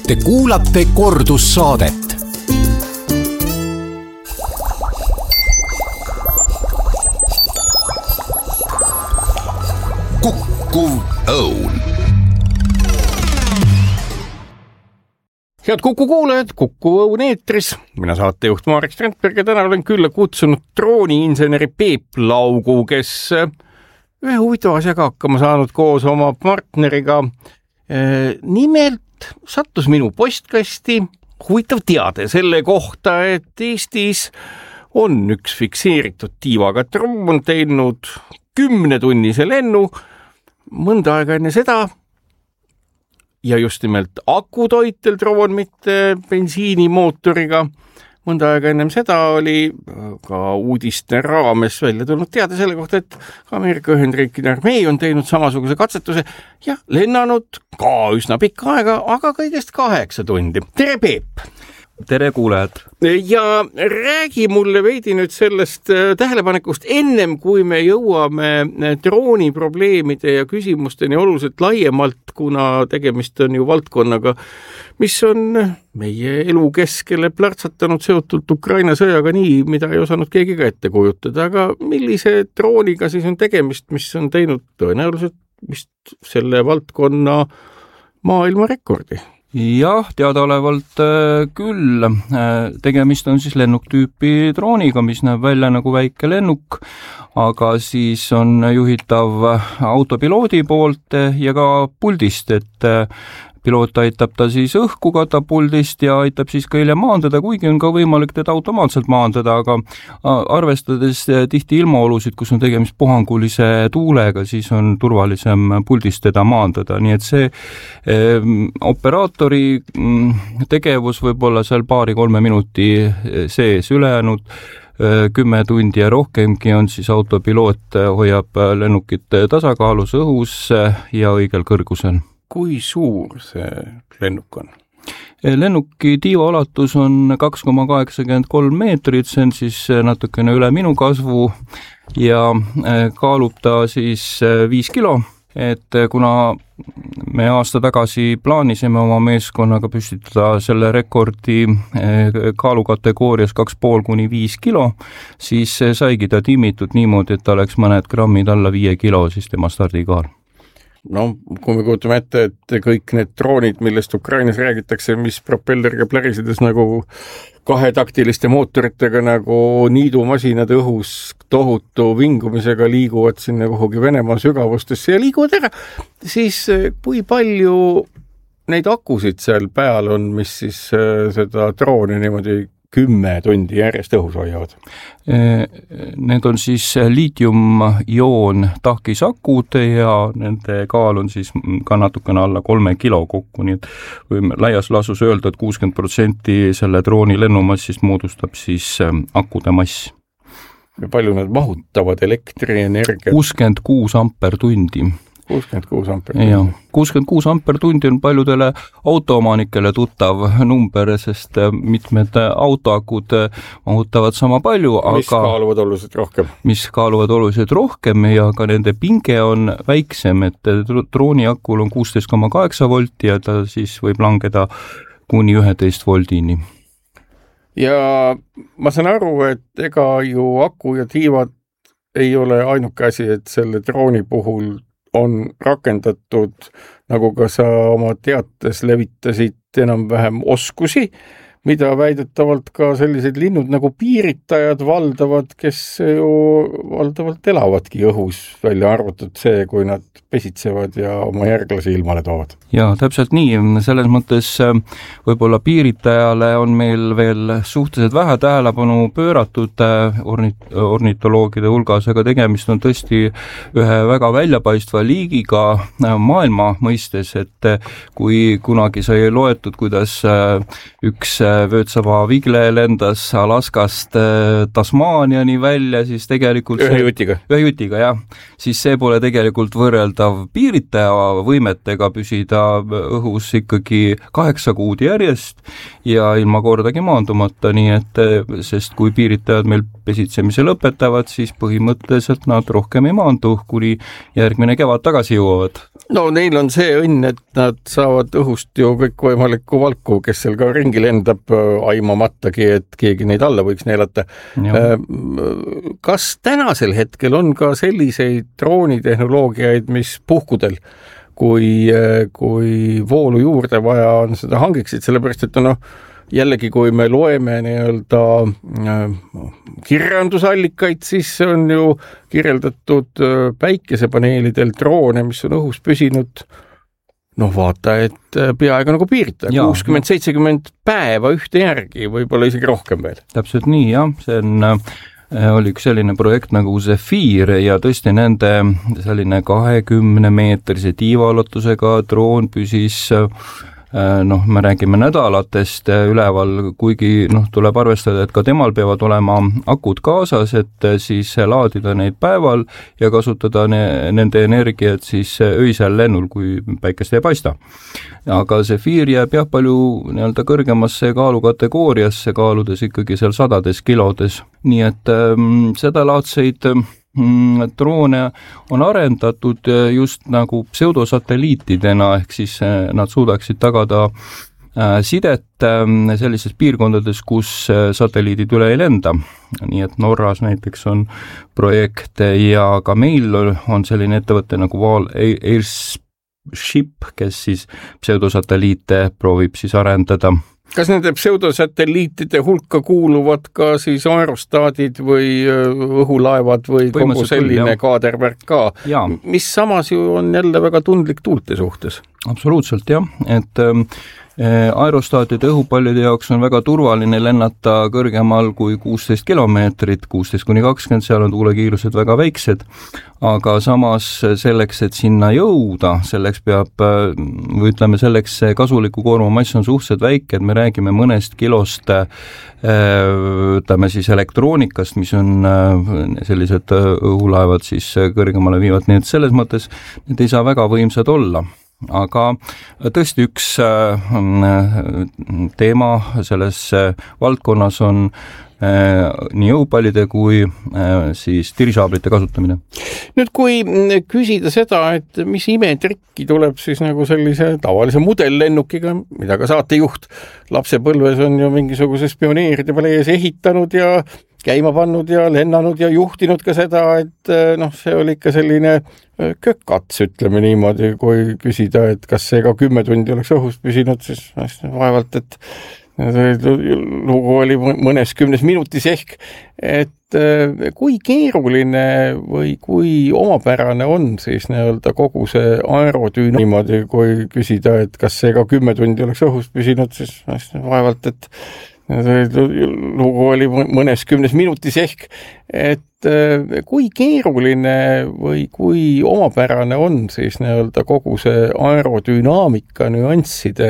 Te kuulate kordussaadet. Kukkuv õun. Head Kuku kuulajad, Kukkuv õun eetris. Mina saatejuht Marek Strandberg ja täna olen külla kutsunud drooniinseneri Peep Laugu, kes ühe huvitava asjaga hakkama saanud koos oma partneriga. Nimelt sattus minu postkasti huvitav teade selle kohta, et Eestis on üks fikseeritud tiivaga droon teinud 10-tunnise lennu mõnda aega enne seda ja just nimelt akutoitel droon, mitte bensiinimootoriga. Mõnda aega ennem seda oli ka uudiste raames välja tulnud teada selle kohta, et Ameerika Ühendriikide armee on teinud samasuguse katsetuse ja lennanud ka üsna pikka aega, aga kõigest 8 tundi. Tere, Peep! Tere, kuulajad! Ja räägi mulle veidi nüüd sellest tähelepanekust ennem, kui me jõuame drooni probleemide ja küsimusteni oluliselt laiemalt, kuna tegemist on ju valdkonnaga, mis on meie elu keskele plärtsatanud seotult Ukraina sõjaga nii, mida ei osanud keegi ka ette kujutada. Aga millise drooniga siis on tegemist, mis on teinud tõenäoliselt vist selle valdkonna maailmarekordi? Jah, teadaolevalt küll. Tegemist on siis lennuktüüpi drooniga, mis näeb välja nagu väike lennuk, aga siis on juhitav autopiloodi poolt ja ka puldist, et piloot aitab ta siis õhku katapuldist ja aitab siis ka hiljem maandada, kuigi on ka võimalik teda automaatselt maandada, aga arvestades tihti ilmaolusid, kus on tegemist puhangulise tuulega, siis on turvalisem puldist teda maandada, nii et see operaatori tegevus võib olla seal 2-3 minuti sees, ülejäänud 10 tundi ja rohkemgi on siis autopiloot hoiab lennukit tasakaalus õhus ja õigel kõrgusel. Kui suur see lennuk on? Lennuki tiiva ulatus on 2,83 meetrit, see on siis natukene üle minu kasvu ja kaalub ta siis 5 kilo. Et kuna me aasta tagasi plaanisime oma meeskonnaga püstitada selle rekordi kaalukategoorias 2,5–5 kilo, siis saigi ta timmitud niimoodi, et ta oleks mõned grammid alla 5 kilo siis tema stardikaal. No, kui me kujutame ette, et kõik need droonid, millest Ukrainas räägitakse, mis propelleriga plärisedes nagu 2-taktiliste mootoritega nagu niidumasinad õhus tohutu vingumisega liiguvad sinna kuhugi Venemaa sügavustesse ja liiguvad ära, siis kui palju neid akusid seal peal on, mis siis seda drooni niimoodi 10 tundi järjest õhus hoiavad? Need on siis liitium-ioon tahkisakud ja nende kaal on siis ka natukene alla 3 kilo kokku, nii et võime laias lasus öelda, et 60% selle drooni lennumassist moodustab siis akude mass. Ja palju nad mahutavad elektrienergia? 66 ampertundi. 66 ampertundi. 66 ampertundi on paljudele autoomanikele tuttav number, sest mitmed autoakud mahutavad sama palju, mis kaaluvad oluliselt rohkem. Mis kaaluvad oluliselt rohkem ja ka nende pinge on väiksem, et drooniakul on 16,8 volti ja ta siis võib langeda kuni 11 voldini. Ja ma saan aru, et ega ju aku ja tiivad ei ole ainuke asi, et selle drooni puhul on rakendatud, nagu ka sa oma teates levitasid enam-vähem oskusi, mida väidetavalt ka sellised linnud nagu piiritajad valdavad, kes ju valdavalt elavadki õhus, välja arvatud see, kui nad pesitsevad ja oma järglasi ilmale toovad. Ja täpselt nii, selles mõttes võib-olla piiritajale on meil veel suhteliselt vähe tähelepanu pööratud ornitoloogide hulgas, aga tegemist on tõesti ühe väga väljapaistva liigiga maailma mõistes, et kui kunagi sai loetud, kuidas üks vöötsaba vigle lendas Alaskast Tasmaaniani välja, siis tegelikult ühe jutiga, jah. Siis see pole tegelikult võrreldav piiritaja võimetega püsida õhus ikkagi 8 kuud järjest ja ilma kordagi maandumata, nii et sest kui piiritajad meil pesitsemise lõpetavad, siis põhimõtteliselt nad rohkem ei maandu, kuni järgmine kevad tagasi jõuavad. No neil on see õnn, et nad saavad õhust ju kõikvõimalikku valku, kes seal ka ringi lendab, aimamatagi, et keegi neid alla võiks neelata. Kas tänasel hetkel on ka selliseid droonitehnoloogiaid, mis puhkudel, kui voolu juurde vaja on, seda hangiksid, sellepärast et jällegi, kui me loeme nii-öelda kirjandusallikaid, siis on ju kirjeldatud päikesepaneelidel droone, mis on õhus püsinud, vaata, et peaaegu nagu piirita, 60-70 päeva ühte järgi, võib-olla isegi rohkem veel. Täpselt nii, jah, see oli üks selline projekt nagu Zephyr ja tõesti nende selline 20-meetrise tiivaulatusega droon püsis me räägime nädalatest üleval, kuigi tuleb arvestada, et ka temal peavad olema akud kaasas, et siis laadida neid päeval ja kasutada nende energiat siis öisel lennul, kui päikest ei paista. Aga Zephyr jääb palju nii-öelda kõrgemasse kaalukategooriasse, kaaludes ikkagi seal sadades kilodes. Nii et sedalaadseid droone on arendatud just nagu pseudosatelliitidena, ehk siis nad suudaksid tagada sidet sellises piirkondades, kus satelliidid üle ei lenda. Nii et Norras näiteks on projekt ja ka meil on selline ettevõte nagu Val Airship, kes siis pseudosatelliite proovib siis arendada. Kas nende pseudosatelliitide hulka kuuluvad ka siis aerostaadid või õhulaevad või kogu selline kaadervärk ka, mis samas ju on jälle väga tundlik tuulte suhtes? Absoluutselt, jah, et aerostaatide õhupallide jaoks on väga turvaline lennata kõrgemal kui 16 kilomeetrit, 16-20, seal on tuulekiirused väga väiksed, aga samas selleks, et sinna jõuda, selleks peab, või ütleme, selleks kasuliku koorma mass on suhteliselt väike, et me räägime mõnest kilost, ütleme siis elektroonikast, mis on sellised õhulaevad siis kõrgemale viivad, nii et selles mõttes need ei saa väga võimsad olla. Aga tõesti üks teema selles valdkonnas on nii õhupallide kui siis tirisaablite kasutamine. Nüüd, kui küsida seda, et mis imetrikki tuleb siis nagu sellise tavalise modellennukiga, mida ka saatejuht lapsepõlves on ju mingisuguses pioneeride peale ees ehitanud ja käima pannud ja lennanud ja juhtinud ka seda, et see oli ikka selline kökats, ütleme niimoodi, kui küsida, et kas see ka 10 tundi oleks õhus püsinud, siis vaevalt, et lugu oli mõnes 10 minutis ehk, et kui keeruline või kui omapärane on siis nii-öelda kogu see aerodüün niimoodi, kui küsida, et kas see ka 10 tundi oleks õhus püsinud, siis vaevalt, et lugu oli mõnes 10 minutis ehk, et kui keeruline või kui omapärane on siis nii-öelda kogu see aerodünaamika nüansside